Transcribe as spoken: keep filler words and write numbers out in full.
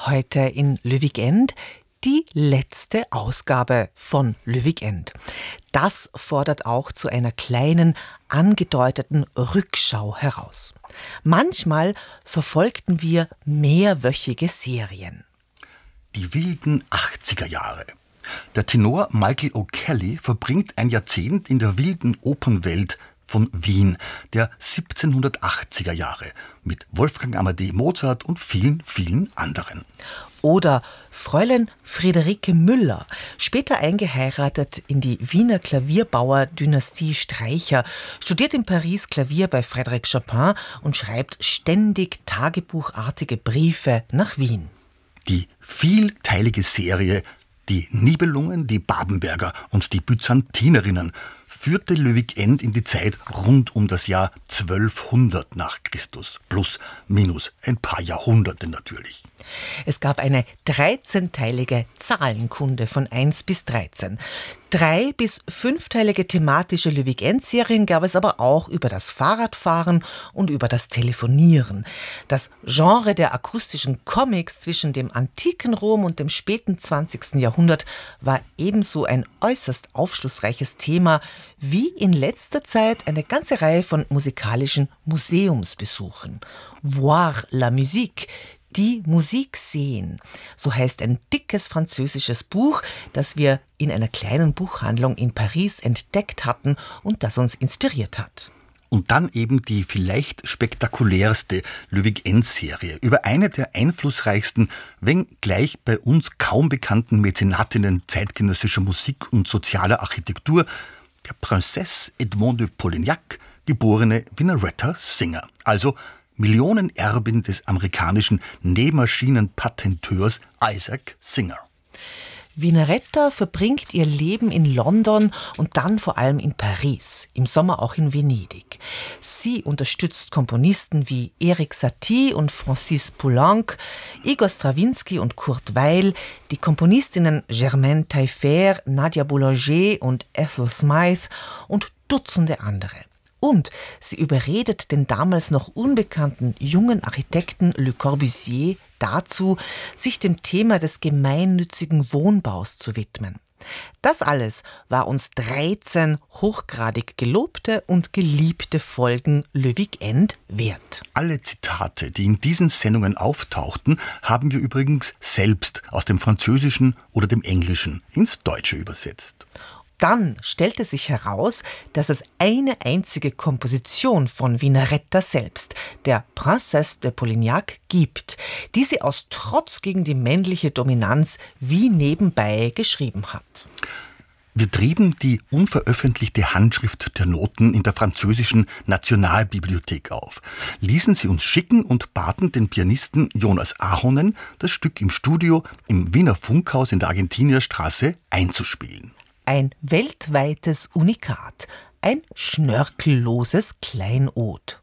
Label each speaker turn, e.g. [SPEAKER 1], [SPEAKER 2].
[SPEAKER 1] Heute in Le Weekend die letzte Ausgabe von Le Weekend. Das fordert auch zu einer kleinen, angedeuteten Rückschau heraus. Manchmal verfolgten wir mehrwöchige Serien.
[SPEAKER 2] Die wilden achtziger Jahre. Der Tenor Michael O'Kelly verbringt ein Jahrzehnt in der wilden Opernwelt von Wien der siebzehnhundertachtziger Jahre mit Wolfgang Amadeus Mozart und vielen, vielen anderen.
[SPEAKER 1] Oder Fräulein Friederike Müller, später eingeheiratet in die Wiener Klavierbauer-Dynastie Streicher, studiert in Paris Klavier bei Frédéric Chopin und schreibt ständig tagebuchartige Briefe nach Wien.
[SPEAKER 2] Die vielteilige Serie Die Nibelungen, die Babenberger und die Byzantinerinnen führte Le Weekend in die Zeit rund um das Jahr zwölfhundert nach Christus. Plus, minus ein paar Jahrhunderte natürlich.
[SPEAKER 1] Es gab eine dreizehnteilige Zahlenkunde von eins bis dreizehn. Drei- bis fünfteilige thematische Le Weekend-Serien gab es aber auch über das Fahrradfahren und über das Telefonieren. Das Genre der akustischen Comics zwischen dem antiken Rom und dem späten zwanzigsten Jahrhundert war ebenso ein äußerst aufschlussreiches Thema wie in letzter Zeit eine ganze Reihe von musikalischen Museumsbesuchen. Voir la musique. Die Musik sehen, so heißt ein dickes französisches Buch, das wir in einer kleinen Buchhandlung in Paris entdeckt hatten und das uns inspiriert hat.
[SPEAKER 2] Und dann eben die vielleicht spektakulärste Le Weekend-Serie über eine der einflussreichsten, wenngleich bei uns kaum bekannten Mäzenatinnen zeitgenössischer Musik und sozialer Architektur, der Princesse Edmond de Polignac, geborene Vineretta Singer, also Millionenerbin des amerikanischen Nähmaschinenpatenteurs Isaac Singer.
[SPEAKER 1] Vineretta verbringt ihr Leben in London und dann vor allem in Paris, im Sommer auch in Venedig. Sie unterstützt Komponisten wie Erik Satie und Francis Poulenc, Igor Strawinski und Kurt Weill, die Komponistinnen Germaine Taillefer, Nadia Boulanger und Ethel Smythe und Dutzende andere. Und sie überredet den damals noch unbekannten jungen Architekten Le Corbusier dazu, sich dem Thema des gemeinnützigen Wohnbaus zu widmen. Das alles war uns dreizehn hochgradig gelobte und geliebte Folgen Le Weekend wert.
[SPEAKER 2] Alle Zitate, die in diesen Sendungen auftauchten, haben wir übrigens selbst aus dem Französischen oder dem Englischen ins Deutsche übersetzt.
[SPEAKER 1] Dann stellte sich heraus, dass es eine einzige Komposition von Vineretta selbst, der Princesse de Polignac, gibt, die sie aus Trotz gegen die männliche Dominanz wie nebenbei geschrieben hat.
[SPEAKER 2] Wir trieben die unveröffentlichte Handschrift der Noten in der französischen Nationalbibliothek auf, ließen sie uns schicken und baten den Pianisten Jonas Ahonen, das Stück im Studio im Wiener Funkhaus in der Argentinierstraße einzuspielen.
[SPEAKER 1] Ein weltweites Unikat, ein schnörkelloses Kleinod.